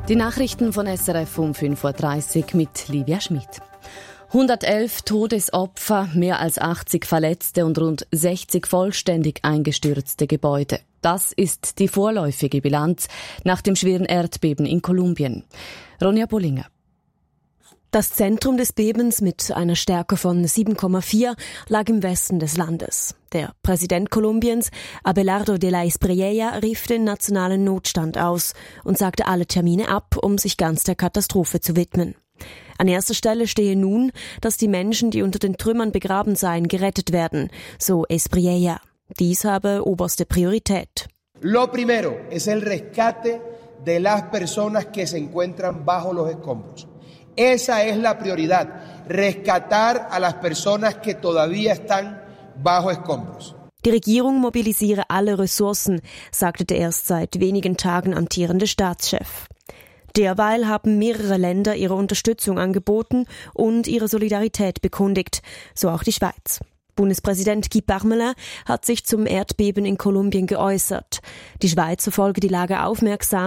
Die Nachrichten von SRF um 5.30 Uhr mit Livia Schmid. 111 Todesopfer, mehr als 80 Verletzte und rund 60 vollständig eingestürzte Gebäude. Das ist die vorläufige Bilanz nach dem schweren Erdbeben in Kolumbien. Ronja Bollinger. Das Zentrum des Bebens mit einer Stärke von 7,4 lag im Westen des Landes. Der Präsident Kolumbiens, Abelardo de la Espriella, rief den nationalen Notstand aus und sagte alle Termine ab, um sich ganz der Katastrophe zu widmen. An erster Stelle stehe nun, dass die Menschen, die unter den Trümmern begraben seien, gerettet werden, so Espriella. Dies habe oberste Priorität. Lo primero es el rescate de las personas que se encuentran bajo los escombros. Esa es la prioridad, rescatar a las personas que todavía están bajo escombros. Die Regierung mobilisiere alle Ressourcen, sagte der erst seit wenigen Tagen amtierende Staatschef. Derweil haben mehrere Länder ihre Unterstützung angeboten und ihre Solidarität bekundigt, so auch die Schweiz. Bundespräsident Guy Parmelin hat sich zum Erdbeben in Kolumbien geäußert. Die Schweiz verfolge die Lage aufmerksam